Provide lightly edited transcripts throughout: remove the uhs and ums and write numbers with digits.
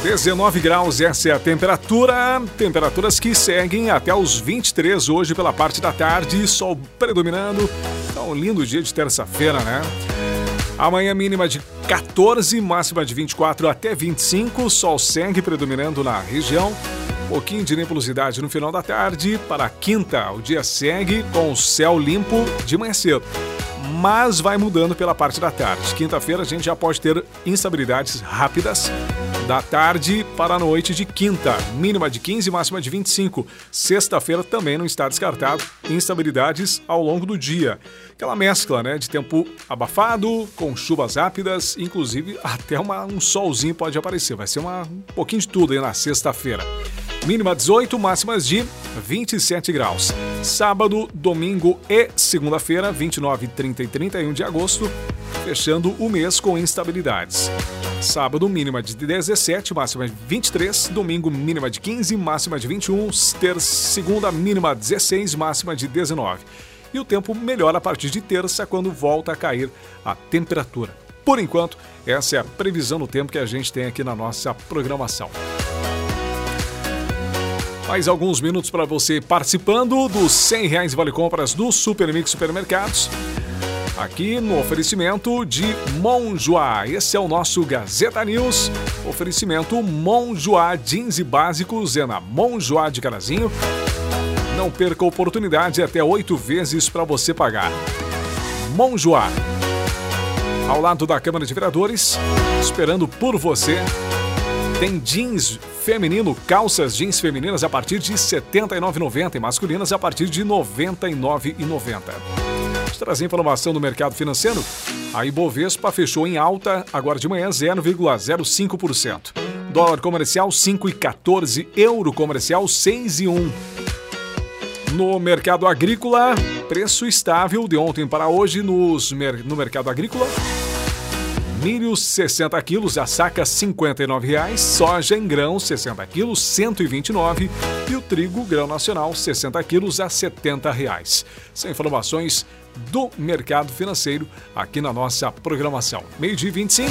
19 graus, essa é a temperatura. Temperaturas que seguem até os 23 hoje pela parte da tarde. Sol predominando. Tá um lindo dia de terça-feira, né? Amanhã mínima de 14, máxima de 24 até 25. Sol segue predominando na região. Um pouquinho de nebulosidade no final da tarde. Para a quinta, o dia segue com o céu limpo de manhã cedo, mas vai mudando pela parte da tarde. Quinta-feira a gente já pode ter instabilidades rápidas da tarde para a noite de quinta, mínima de 15, máxima de 25. Sexta-feira também não está descartado instabilidades ao longo do dia. Aquela mescla, né, de tempo abafado, com chuvas rápidas, inclusive até um solzinho pode aparecer. Vai ser um pouquinho de tudo aí na sexta-feira. Mínima 18, máximas de 27 graus. Sábado, domingo e segunda-feira, 29, 30 e 31 de agosto, fechando o mês com instabilidades. Sábado, mínima de 17, máxima de 23. Domingo, mínima de 15, máxima de 21. Segunda, mínima 16, máxima de 19. E o tempo melhora a partir de terça, quando volta a cair a temperatura. Por enquanto, essa é a previsão do tempo que a gente tem aqui na nossa programação. Mais alguns minutos para você participando dos R$100 Vale Compras do Super Mix Supermercados. Aqui no oferecimento de Monjoá. Esse é o nosso Gazeta News. Oferecimento Monjoá Jeans e Básicos é na Monjoá de Carazinho. Não perca a oportunidade, até 8 vezes para você pagar. Monjoá. Ao lado da Câmara de Vereadores, esperando por você. Tem jeans feminino, calças jeans femininas a partir de R$ 79,90 e masculinas a partir de R$ 99,90. Trazer informação do mercado financeiro. A Ibovespa fechou em alta agora de manhã 0,05%. Dólar comercial 5,14, euro comercial 6,1. No mercado agrícola, preço estável de ontem para hoje no mercado agrícola. Milho 60 quilos, a saca R$ 59,00. Soja em grão 60 quilos, R$ 129,00. E o trigo grão nacional 60 quilos a R$ 70,00. São informações do mercado financeiro aqui na nossa programação. 12h25.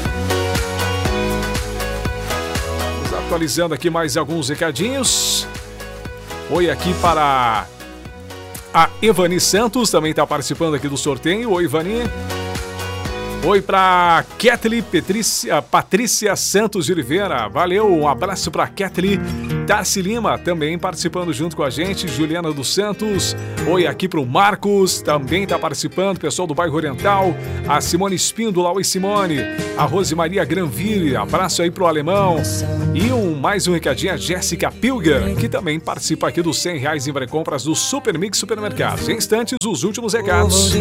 Vamos atualizando aqui mais alguns recadinhos. Oi aqui para a Evani Santos, também está participando aqui do sorteio. Oi, Ivani. Oi para Kathleen Patrícia Santos de Oliveira. Valeu, um abraço para Kathleen. Darcy Lima também participando junto com a gente. Juliana dos Santos. Oi aqui para o Marcos, também está participando. Pessoal do Bairro Oriental. A Simone Espíndola. Oi, Simone. A Rosemaria Granville. Abraço aí para o Alemão. E mais um recadinho, a Jéssica Pilger, que também participa aqui dos R$100 em Vale Compras do Super Mix Supermercados. Em instantes, os últimos recados.